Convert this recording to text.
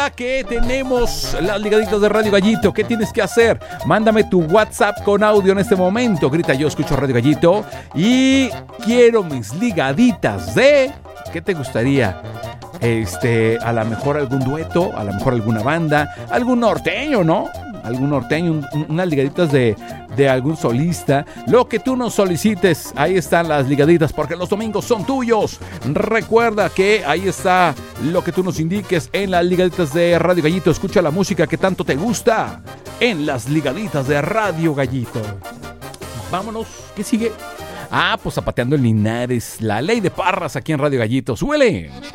Recuerda que tenemos las ligaditas de Radio Gallito. ¿Qué tienes que hacer? Mándame tu WhatsApp con audio en este momento. Grita: yo escucho Radio Gallito y quiero mis ligaditas de... ¿Qué te gustaría? A lo mejor algún dueto, a lo mejor alguna banda, algún norteño, ¿no? Algún norteño, unas ligaditas de algún solista. Lo que tú nos solicites, ahí están las ligaditas, porque los domingos son tuyos. Recuerda que ahí está lo que tú nos indiques en las ligaditas de Radio Gallito. Escucha la música que tanto te gusta en las ligaditas de Radio Gallito. Vámonos, ¿qué sigue? Pues Zapateando en Linares, la Ley de Parras aquí en Radio Gallito. ¡Súbele!